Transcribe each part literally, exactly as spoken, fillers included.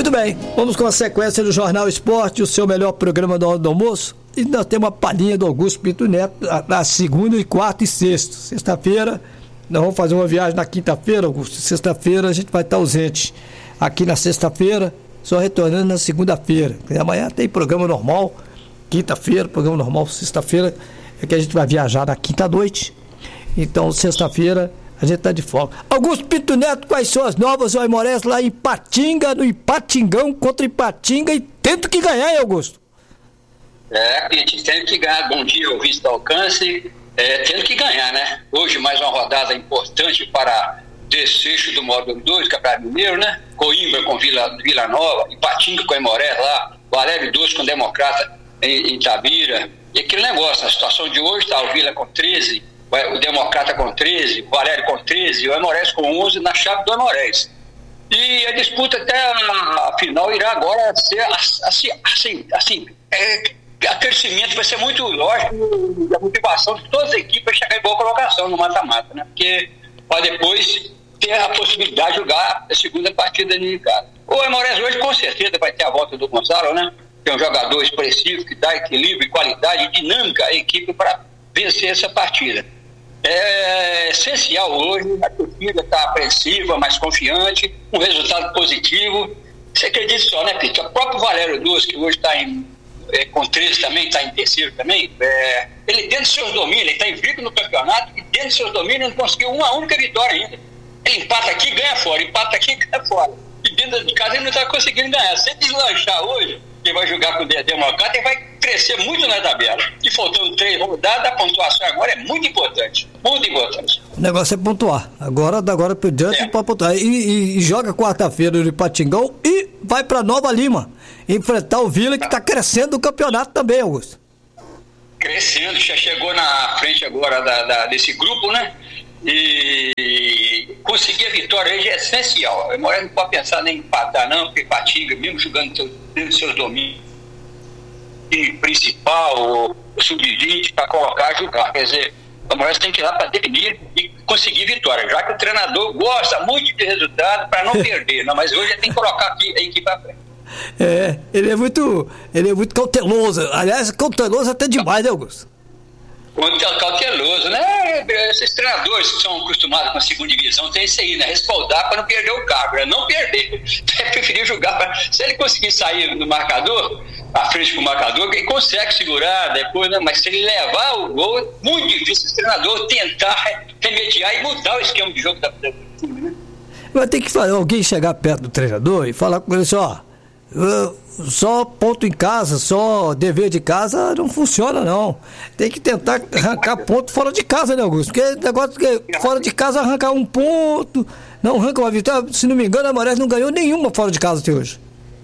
Muito bem, vamos com a sequência do Jornal Esporte, o seu melhor programa do, do almoço. E nós temos uma palhinha do Augusto Pinto Neto na segunda, e quarta e sexta. Sexta-feira, nós vamos fazer uma viagem na quinta-feira, Augusto. Sexta-feira a gente vai estar ausente. Aqui na sexta-feira, só retornando na segunda-feira. Amanhã tem programa normal, quinta-feira, programa normal, sexta-feira, é que a gente vai viajar na quinta-noite. Então, sexta-feira, a gente está de folga. Augusto Pinto Neto, quais são as novas? O Aimorés lá em Ipatinga, no Ipatingão, contra Ipatinga, e tento que ganhar, hein, Augusto? É, a gente tem que ganhar. Bom dia, ouvinte do Alcance. É, tendo que ganhar, né? Hoje, mais uma rodada importante para desfecho do módulo dois, Campeonato Mineiro, né? Coimbra com Vila, Vila Nova, Ipatinga com Aimorés lá, Valério dois com Democrata em, em Itabira. E aquele negócio, a situação de hoje está o Vila com treze, o Democrata com treze, o Valério com treze, o Aimorés com onze na chave do Aimorés. E a disputa até a, a final irá agora ser assim, assim, assim é, a crescimento vai ser muito lógico, a motivação de todas as equipes para chegar em boa colocação no mata-mata, né? Porque para depois ter a possibilidade de jogar a segunda partida de casa. O Aimorés hoje com certeza vai ter a volta do Gonçalo, né? Que é um jogador expressivo que dá equilíbrio, qualidade e dinâmica à equipe para vencer essa partida. É essencial hoje, a torcida está apreensiva, mais confiante, um resultado positivo. Você acredita só, né, Pedro? O próprio Valério dois, que hoje está em é, com treze também, está em terceiro também, é, ele dentro dos seus domínios, ele está invicto no campeonato e dentro dos seus domínios não conseguiu uma única vitória ainda. Ele empata aqui, ganha fora, empata aqui, ganha fora. E dentro de casa ele não está conseguindo ganhar. Se ele deslanchar hoje, ele vai jogar com o Democrata e vai crescer muito na tabela. E faltando três rodadas, a pontuação agora é muito importante. Muito importante. O negócio é pontuar. Agora, da agora por diante, é. Pode pontuar. E, e, e joga quarta-feira no Ipatingão e vai para Nova Lima enfrentar o Vila, que está crescendo no campeonato também, Augusto. Crescendo, já chegou na frente agora da, da, desse grupo, né? E conseguir a vitória hoje é essencial. A Aimorés não pode pensar nem em empatar, não, porque Ipatinga, mesmo jogando dentro dos seus domínios principal, o sub vinte, para colocar jogar. Quer dizer, a Aimorés tem que ir lá para definir e conseguir vitória, já que o treinador gosta muito de resultado para não perder. Não, mas hoje ele tem que colocar aqui, a equipe à frente. É, ele é muito, ele é muito cauteloso. Aliás, cauteloso até demais, né, Augusto? Cauteloso, né? Esses treinadores que são acostumados com a segunda divisão tem isso aí, né? Respaldar para não perder o cargo, né? Não perder. É preferir jogar pra... Se ele conseguir sair no marcador, à frente com o marcador, ele consegue segurar depois, né? Mas se ele levar o gol, é muito difícil esse treinador tentar remediar e mudar o esquema de jogo da time, né? Vai ter que fazer, alguém chegar perto do treinador e falar com ele assim, ó, só ponto em casa, só dever de casa não funciona, não. Tem que tentar arrancar ponto fora de casa, né, Augusto? Porque negócio que fora de casa arrancar um ponto, não arranca uma vitória. Se não me engano, a Aimorés não ganhou nenhuma fora de casa até hoje.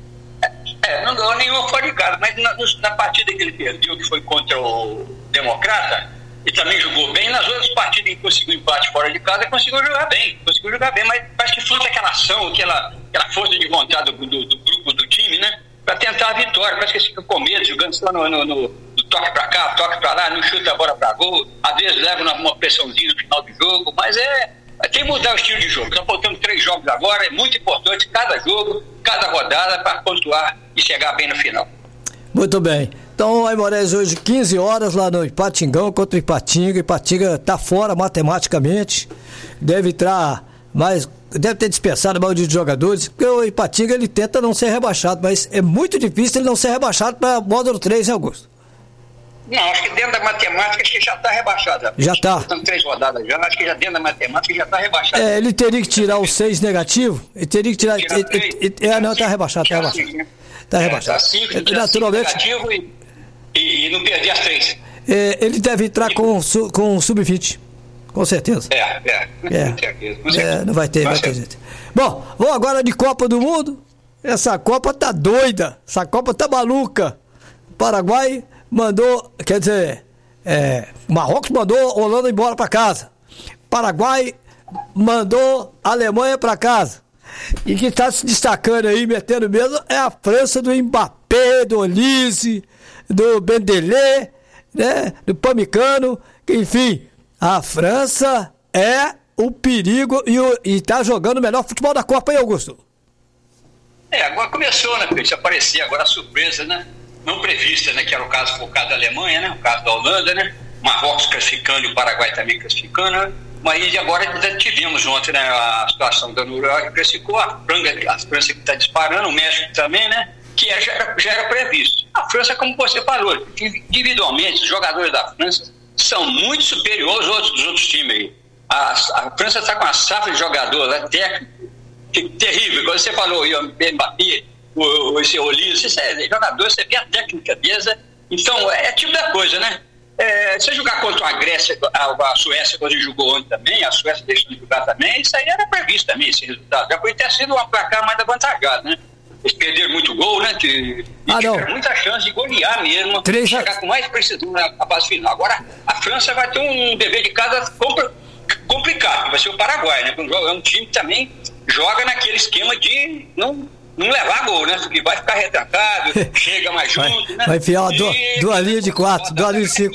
É, não ganhou nenhuma fora de casa, mas na, na partida que ele perdeu, que foi contra o Democrata, ele também jogou bem. Nas outras partidas que conseguiu empate fora de casa, ele conseguiu jogar bem, conseguiu jogar bem, mas parece que falta aquela ação, aquela, aquela força de vontade do, do, do grupo, do time, né? Pra tentar a vitória. Parece que eles ficam com medo, jogando só no, no, no, no toque pra cá, toque pra lá, não chuta a bola pra gol, às vezes leva uma, uma pressãozinha no final do jogo, mas é, tem que mudar o estilo de jogo. Estão faltando três jogos agora, é muito importante cada jogo, cada rodada, para pontuar e chegar bem no final. Muito bem. Então, o Aimorés hoje, quinze horas, lá no Ipatingão, contra o Ipatinga. Ipatinga está fora matematicamente. Deve entrar mais. Deve ter dispensado a maioria de jogadores. Porque o Ipatinga ele tenta não ser rebaixado. Mas é muito difícil ele não ser rebaixado para módulo três, né, Augusto? Não, acho que dentro da matemática acho que já está rebaixado. Já está. Estão três rodadas já, acho que já dentro da matemática já está rebaixado. É, ele teria que tirar o seis negativo. Ele teria que tirar. Tirar ele, ele, ele, é, não, está rebaixado, está rebaixado. Está rebaixado. Está cinco, é, naturalmente. Negativo e, e, e não perder as três. É, ele deve entrar com, com o sub vinte. Com certeza. É, é. é. Com certeza. Com certeza. É, não vai ter, vai ter jeito. Bom, vamos agora de Copa do Mundo. Essa Copa tá doida. Essa Copa tá maluca. O Paraguai mandou, quer dizer, é, Marrocos mandou a Holanda embora para casa. Paraguai mandou a Alemanha para casa. E quem está se destacando aí, metendo mesmo, é a França do Mbappé, do Olise, do Bendelé, né, do Pamecano. Enfim, a França é o perigo e, o, e tá jogando o melhor futebol da Copa, hein, Augusto? É, agora começou, né, Pedro? Aparecer agora a surpresa, né? Não prevista, né? Que era o caso, o caso da Alemanha, né? O caso da Holanda, né? Marrocos classificando e o Paraguai também classificando, né? Mas agora tivemos ontem, né, a situação da Noruega que classificou, a França, a França que está disparando, o México também, né? Que é, já, era, já era previsto. A França, como você falou, individualmente, os jogadores da França são muito superiores aos outros, dos outros times aí. A, a França está com uma safra de jogadores, né, técnico, terrível. Quando você falou, o Mbappé, o, o, esse Olise, esse é jogador, você vê a técnica dele. Então, é, é tipo da coisa, né? É, você jogar contra a Grécia, a, a Suécia, quando ele jogou ontem também, a Suécia deixou de jogar também, isso aí era previsto também, esse resultado. Já podia ter sido um placar mais avantajado, né? Eles perderam muito gol, né? Que, e ah, tiveram muita chance de golear mesmo, Três... chegar com mais precisão na, na fase final. Agora, a França vai ter um dever de casa compl- complicado, vai ser o Paraguai, né? É um time que também joga naquele esquema de não, não levar gol, né? Porque vai ficar retrancado, chega mais junto, vai, né? Vai enfiar uma duas do, linhas de quatro, duas linhas de cinco.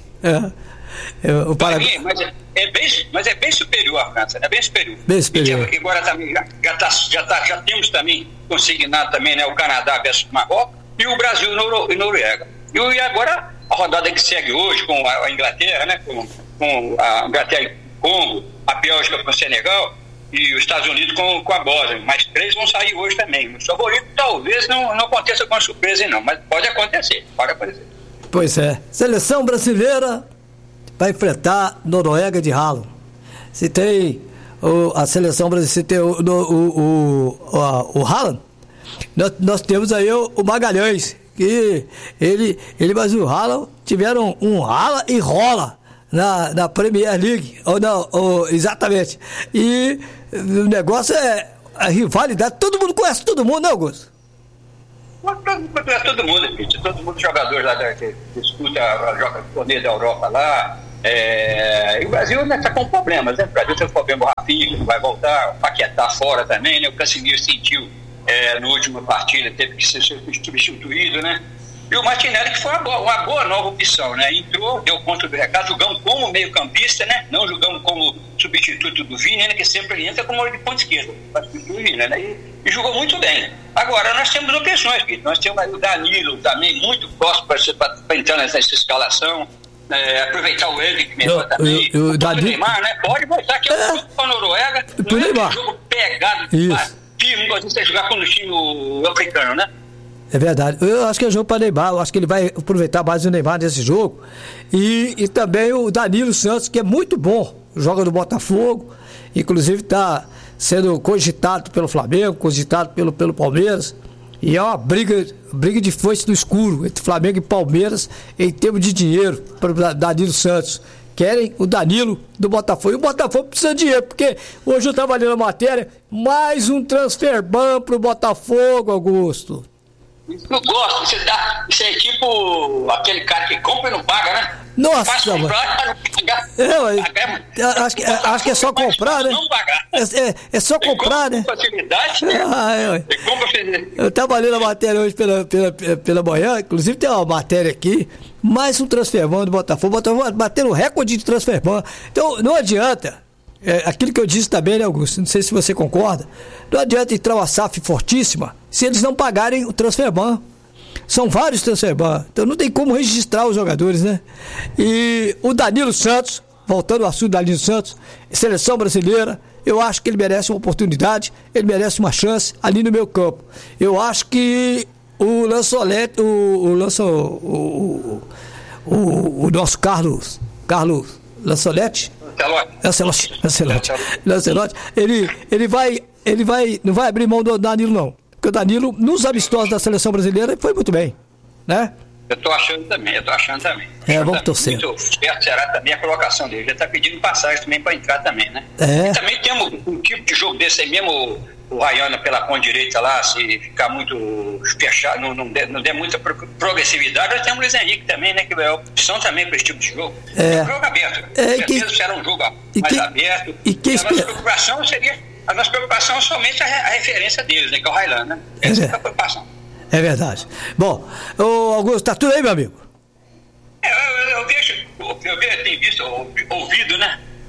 É. É, o Paraguai... mas, é, é bem, mas é bem superior à França, é bem superior. Bem superior. E agora também já, já, tá, já, tá, já temos também consignado também, né, o Canadá versus Marrocos e o Brasil e Noruega. E, e agora a rodada que segue hoje com a, a Inglaterra, né, com, com a Inglaterra e Congo, a Bélgica com o Senegal e os Estados Unidos com, com a Bósnia. Mais três vão sair hoje também. O favorito talvez não, não aconteça com a surpresa, não, mas pode acontecer, pode acontecer. Pois é. Seleção brasileira vai enfrentar Noruega de Haaland. Se tem o, a seleção brasileira, se tem o, o, o, o, o Haaland, nós, nós temos aí o, o Magalhães, que ele, ele mas o Haaland tiveram um rala e rola na, na Premier League, ou não, ou, exatamente. E o negócio é a rivalidade, todo mundo conhece todo mundo, né, Augusto? Conhece todo mundo, gente. Todo mundo jogador lá da, que disputa, joga torneio da Europa lá. É, e o Brasil está com problemas, né? O Brasil tem um problema, o Rafinha que não vai voltar, o Paquetá fora também, né? O Casemiro sentiu é, no último partida, teve que ser substituído, né? E o Martinelli, que foi uma boa, uma boa nova opção, né? Entrou, deu conta do recado, jogamos como meio-campista, né? Não jogamos como substituto do Vini, né? Que sempre entra como de ponta esquerda, para substituir o Vini, né? E, e jogou muito bem. Agora, nós temos opções, Pedro. Nós temos o Danilo também, muito próximo para entrar nessa escalação. É, aproveitar o Eder que melhor também. Eu, eu, o Danilo... Neymar, né? Pode mostrar que é um jogo com a Noruega. Não é um jogo pegado, firme, igual você jogar com o time africano, né? É verdade. Eu acho que é jogo para Neymar. Eu acho que ele vai aproveitar mais o Neymar nesse jogo. E, e também o Danilo Santos, que é muito bom. Joga no Botafogo. Inclusive está sendo cogitado pelo Flamengo, cogitado pelo, pelo Palmeiras. E é uma briga, briga de foice no escuro entre Flamengo e Palmeiras em termos de dinheiro para o Danilo Santos. Querem o Danilo do Botafogo. E o Botafogo precisa de dinheiro, porque hoje eu estava lendo a matéria, mais um transfer ban para o Botafogo, Augusto. Eu gosto, você dá, isso é tipo aquele cara que compra e não paga, né? Nossa, faz mano. Comprar, não pagar. É, eu, acho, que, acho que é só comprar, né? Não pagar. É, é, é só você comprar, né? Facilidade, né? Ah, eu, eu tava lendo a matéria hoje pela, pela, pela manhã, inclusive tem uma matéria aqui, mais um transferban do Botafogo, Botafogo batendo recorde de transferban. Então não adianta, é, aquilo que eu disse também, né, Augusto? Não sei se você concorda, não adianta entrar uma S A F fortíssima se eles não pagarem o transferban. São vários transferban, então não tem como registrar os jogadores, né? E o Danilo Santos, voltando ao assunto do Danilo Santos, seleção brasileira, eu acho que ele merece uma oportunidade, ele merece uma chance ali no meu campo. Eu acho que o Lançolete, o, o, Lanço, o, o, o, o nosso Carlos, Carlos Lançolete, Lancelotti, Lancelotti, Lancelotti, ele, ele vai, ele vai, não vai abrir mão do Danilo, não. Porque o Danilo, nos amistosos da seleção brasileira, foi muito bem, né? Eu tô achando também, eu tô achando também. É, vamos torcer. Muito certo será também a colocação dele. Ele tá pedindo passagem também para entrar também, né? É. E também temos um tipo de jogo desse aí mesmo, o Rayana pela ponta direita lá, se ficar muito fechado, não, não, der, não der muita progressividade, nós temos o Luiz Henrique também, né? Que é opção também para esse tipo de jogo. É, é um jogo aberto. É, e certeza será um jogo mais quem, aberto. E quem a espera... nossa preocupação seria... A nossa preocupação é somente a, a referência deles, né? Que é o Raylan, né? Essa é, é a preocupação. É verdade. Bom, ô Augusto, tá tudo aí, meu amigo? É, eu, eu, eu vejo, eu, eu tenho visto, ouvido, né?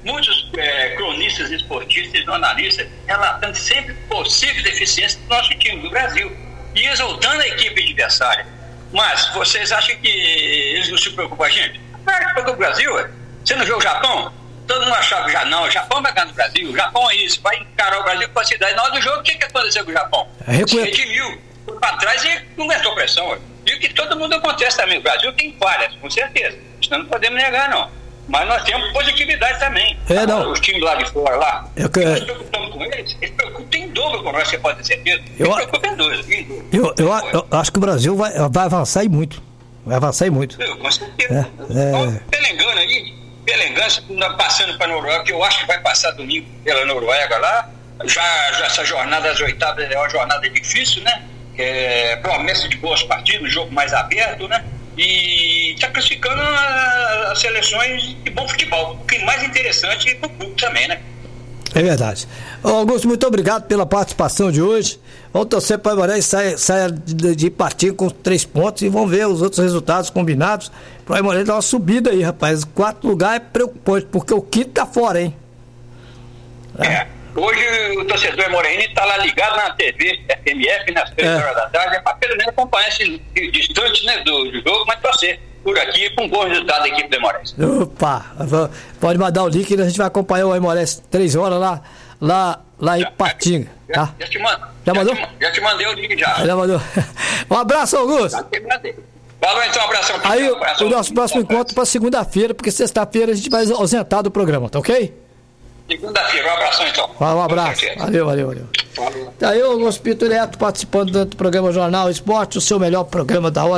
muitos é, cronistas esportistas e jornalistas relatando sempre possíveis deficiências do nosso time, do Brasil, e exaltando a equipe adversária. Mas vocês acham que eles não se preocupam com a gente? Claro que se preocupa com o Brasil, ué. Você não vê o Japão? Todo mundo achava já não, o Japão vai ganhar no Brasil, o Japão é isso, vai encarar o Brasil com a cidade. Na hora do jogo, o que, que aconteceu com o Japão? Reconhe... Se redimiu, foi para trás e não aguentou pressão. Ué. E o que todo mundo acontece também, o Brasil tem falhas, com certeza, isso não podemos negar não. Mas nós temos positividade também. É, não. Os times lá de fora, lá, eu que... nós preocupamos com eles, eles preocupam em dobro com nós, você pode ter certeza. Eles eu... preocupam em dobro. Eu, eu, eu acho que o Brasil vai, vai avançar e muito. Vai avançar e muito. Eu, com certeza. É, é... Então, Telangana aí, Telangana passando para a Noruega, que eu acho que vai passar domingo pela Noruega lá. Já, já essa jornada das oitavas é uma jornada difícil, né? É, promessa de boas partidas, um jogo mais aberto, né? E está classificando as seleções de bom futebol, o que é mais interessante para o público também, né? É verdade. Ô, Augusto, muito obrigado pela participação de hoje. Vamos torcer para o Aimorés saia, saia de, de partir com três pontos e vamos ver os outros resultados combinados para o Aimorés dar uma subida aí, rapaz. Quarto lugar é preocupante, porque o quinto tá fora, hein? É. é. Hoje o torcedor aimorrense está lá ligado na T V F M F nas três horas da tarde, é para pelo menos acompanhar esse distante, né, do, do jogo, mas torcer por aqui com um bom resultado da equipe do Aimorés. Opa, pode mandar o link e a gente vai acompanhar o Aimorés três horas lá, lá, lá em Patinga. Já, tá? já, te mando, já, já mandou? Te, já te mandei o link já. Já mandou. Um abraço, Augusto. Já te mandei. Valeu, então, um abração. Aí um abração, o nosso próximo encontro para segunda-feira, porque sexta-feira a gente vai ausentar do programa, tá ok? Segunda-feira, um abração então. Um abraço. Valeu, valeu, valeu. Valeu. Tá aí o Augusto Pinto Neto participando do programa Jornal Esporte, o seu melhor programa da hora.